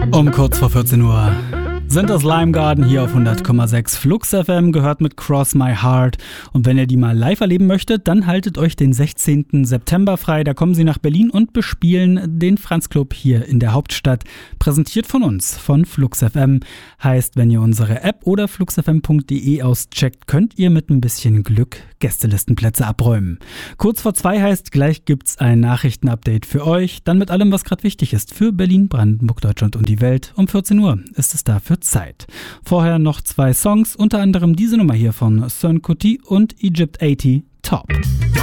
Um kurz vor 14 Uhr sind das Lime Garden hier auf 100,6 Flux FM, gehört mit Cross My Heart. Und wenn ihr die mal live erleben möchtet, dann haltet euch den 16. September frei. Da kommen sie nach Berlin und bespielen den Franz Club hier in der Hauptstadt. Präsentiert von uns, von Flux FM. Heißt, wenn ihr unsere App oder fluxfm.de auscheckt, könnt ihr mit ein bisschen Glück Gästelistenplätze abräumen. Kurz vor 2 heißt, gleich gibt's ein Nachrichtenupdate für euch. Dann mit allem, was gerade wichtig ist für Berlin, Brandenburg, Deutschland und die Welt. Um 14 Uhr ist es dafür Zeit. Vorher noch 2 Songs, unter anderem diese Nummer hier von Son Kuti und Egypt 80, Top.